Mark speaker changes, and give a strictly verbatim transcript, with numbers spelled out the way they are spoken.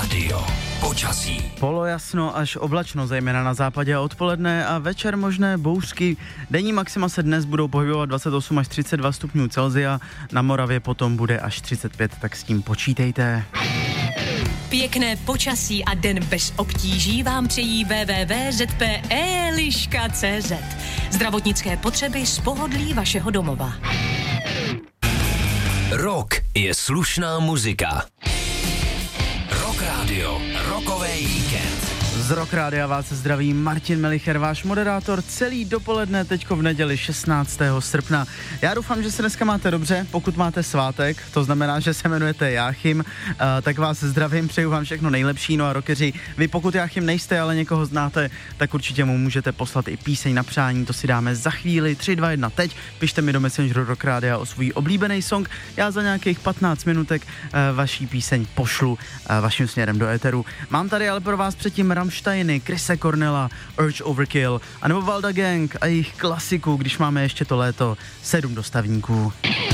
Speaker 1: Radio. Počasí.
Speaker 2: Polojasno až oblačno, zejména na západě a odpoledne a večer možné bouřky. Denní maxima se dnes budou pohybovat dvacet osm až třicet dva stupňů Celsia, na Moravě potom bude až třicet pět, tak s tím počítejte.
Speaker 3: Pěkné počasí a den bez obtíží vám přejí w w w tečka z p eliška tečka c z. Zdravotnické potřeby z pohodlí vašeho domova.
Speaker 1: Rock je slušná muzika. Rock Radio, rokový víkend.
Speaker 2: Z Rock Rádia vás zdraví Martin Melicher, váš moderátor celý dopoledne teďko v neděli šestnáctého srpna. Já doufám, že se dneska máte dobře, pokud máte svátek, to znamená, že se jmenujete Jáchym, uh, tak vás zdravím, přeju vám všechno nejlepší. No a rockeři, vy pokud Jáchym nejste, ale někoho znáte, tak určitě mu můžete poslat i píseň na přání, to si dáme za chvíli. Tři, dva, jedna teď, pište mi do Messengeru Rock Rádia o svůj oblíbený song, já za nějakých patnáct minutek uh, vaší píseň pošlu uh, vaším směrem do éteru. Mám tady ale pro vás předtím Rammsteiny, Chrise Cornella, Urge Overkill, anebo Valda Gang a jejich klasiku, když máme ještě to léto, sedm dostavníků.